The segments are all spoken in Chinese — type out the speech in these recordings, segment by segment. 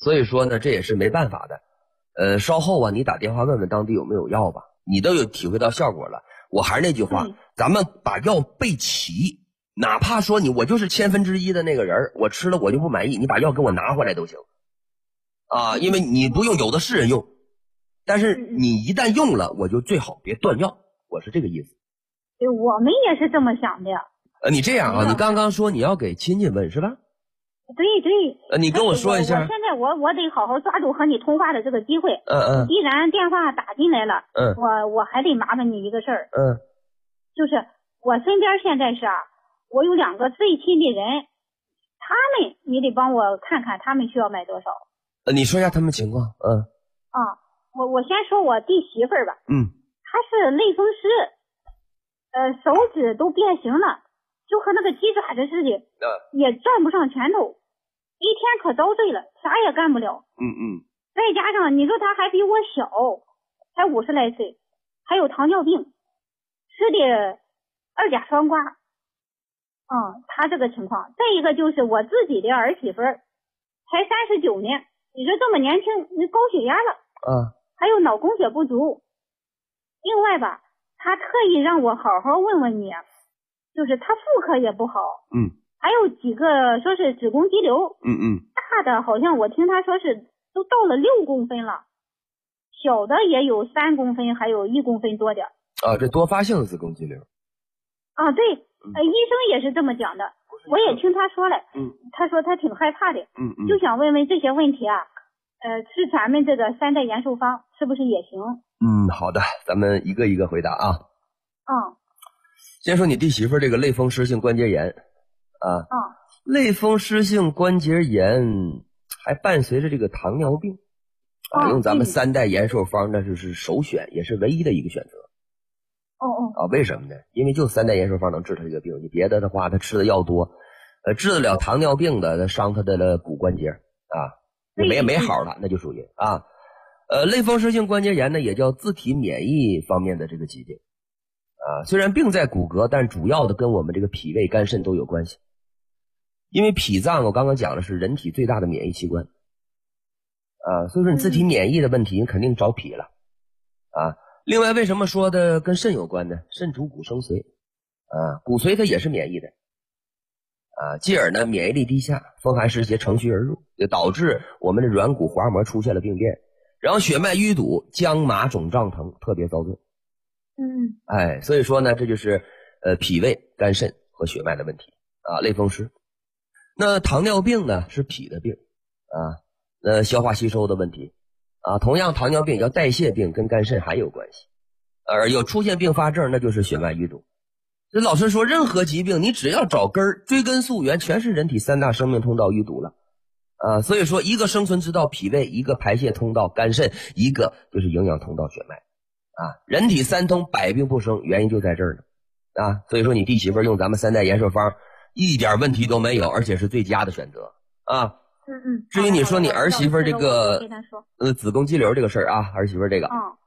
所以说呢，这也是没办法的。稍后啊，你打电话问问当地有没有药吧，你都有体会到效果了。我还是那句话，咱们把药备齐，哪怕说我就是1/1000的那个人，我吃了我就不满意，你把药给我拿回来都行啊，因为你不用有的是人用，但是你一旦用了，我就最好别断药，我是这个意思。 对，我们也是这么想的。 你这样啊，你刚刚说你要给亲戚问是吧？ 对对。 你跟我说一下。 我现在我得好好抓住和你通话的这个机会。既然电话打进来了，我还得麻烦你一个事儿。就是我身边现在是我有2个最亲的人，他们你得帮我看看他们需要买多少。 你说一下他们情况。 我先说我弟媳妇儿吧。她是类风湿，手指都变形了，就和那个鸡爪子似的，也赚不上钱头，一天可遭罪了，啥也干不了。再加上你说他还比我小，才50来岁，还有糖尿病，吃的2甲双胍。他这个情况。再一个就是我自己的儿媳妇儿，才39年，你说这么年轻，你高血压了，还有脑供血不足。另外吧，他特意让我好好问问你，就是他妇科也不好，还有几个说是子宫肌瘤，大的好像我听他说是都到了6公分了，小的也有3公分，还有1公分多点。 这多发性子宫肌瘤。 对，医生也是这么讲的，我也听他说了，他说他挺害怕的，就想问问这些问题吃咱们这个3代延寿方是不是也行？ 好的，咱们一个一个回答啊。先说你弟媳妇这个类风湿性关节炎类风湿性关节炎还伴随着这个糖尿病用咱们3代延寿方那就是首选，也是唯一的一个选择。为什么呢？因为就3代延寿方能治他这个病，你别的话他吃的药多，治得了糖尿病的，他伤他的骨关节没好了，那就属于类风湿性关节炎呢，也叫自体免疫方面的这个疾病虽然病在骨骼，但主要的跟我们这个脾胃肝肾都有关系。因为脾脏我刚刚讲的是人体最大的免疫器官所以说你自体免疫的问题你肯定找脾了另外为什么说的跟肾有关呢？肾主骨生髓骨髓它也是免疫的继而呢免疫力低下，风寒湿邪乘虚而入，就导致我们的软骨滑膜出现了病变，然后血脉淤堵，僵麻肿胀疼，特别遭罪。所以说呢这就是脾胃肝肾和血脉的问题类风湿。那糖尿病呢是脾的病消化吸收的问题同样糖尿病叫代谢病，跟肝肾还有关系，而有出现并发症那就是血脉淤堵。这老师说任何疾病你只要找根儿，追根溯源，全是人体3大生命通道淤堵了所以说一个生存之道脾胃，一个排泄通道肝肾，一个就是营养通道血脉人体3通百病不生，原因就在这儿呢所以说你弟媳妇用咱们3代延寿方一点问题都没有，而且是最佳的选择至于你说你儿媳妇这个子宫肌瘤这个事儿儿媳妇这个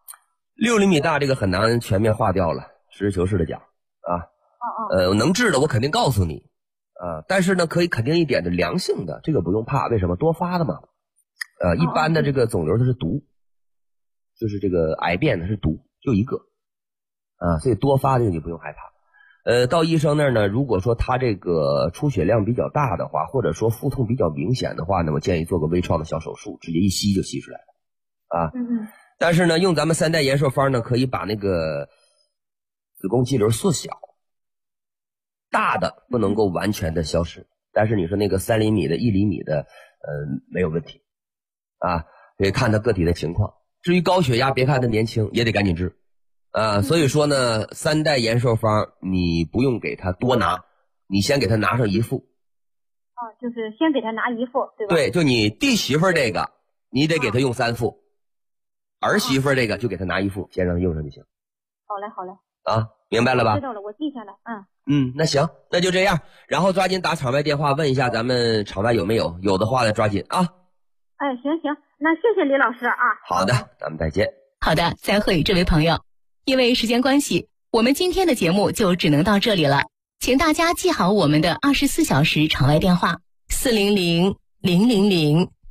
6厘米大，这个很难全面化掉了，实事求是的讲能治的我肯定告诉你但是呢可以肯定一点的良性的这个不用怕，为什么？多发的嘛一般的这个肿瘤它是毒，就是这个癌变的是毒，就一个所以多发的你不用害怕到医生那儿呢，如果说他这个出血量比较大的话，或者说腹痛比较明显的话呢，我建议做个微创的小手术，直接一吸就吸出来了但是呢用咱们3代延寿方呢，可以把那个子宫肌瘤缩小，大的不能够完全的消失，但是你说那个3厘米的1厘米的没有问题得看他个体的情况。至于高血压，别看他年轻，也得赶紧治所以说呢3代延寿方你不用给他多拿，你先给他拿上1副就是先给他拿1副，对吧？ 对，就你弟媳妇这个你得给他用3副儿媳妇这个就给他拿1副，先让他用上就行。 好嘞好嘞明白了吧？ 知道了，我记下来那行，那就这样，然后抓紧打场外电话问一下咱们场外有没有，有的话呢抓紧行，那谢谢李老师好的，咱们再见。 好的，再会这位朋友。因为时间关系，我们今天的节目就只能到这里了，请大家记好我们的24小时场外电话：400-000-000